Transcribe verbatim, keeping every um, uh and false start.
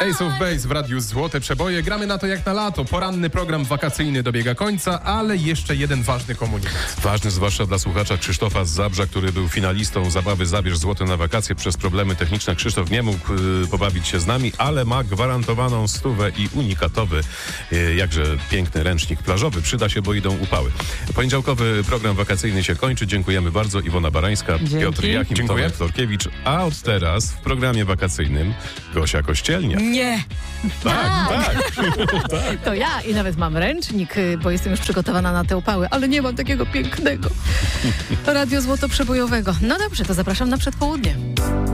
Ace of Base w Radiu Złote Przeboje. Gramy na to jak na lato. Poranny program wakacyjny dobiega końca, ale jeszcze jeden ważny komunikat. Ważny zwłaszcza dla słuchacza Krzysztofa z Zabrza, który był finalistą zabawy Zabierz Złote na wakacje. Przez problemy techniczne Krzysztof nie mógł y, pobawić się z nami, ale ma gwarantowaną stówę i unikatowy, y, jakże piękny ręcznik plażowy. Przyda się, bo idą upały. Poniedziałkowy program wakacyjny się kończy. Dziękujemy bardzo. Iwona Barańska, Dzięki. Piotr Jachim, Dziękuję. Tomek Florkiewicz. A od teraz w programie wakacyjnym Gosia Kościelnia. Nie, Tak, tak. to ja i nawet mam ręcznik, y, bo jestem już przygotowana na te upały, ale nie mam takiego pięknego Radio Złoto Przebojowego. No dobrze, to zapraszam na przedpołudnie.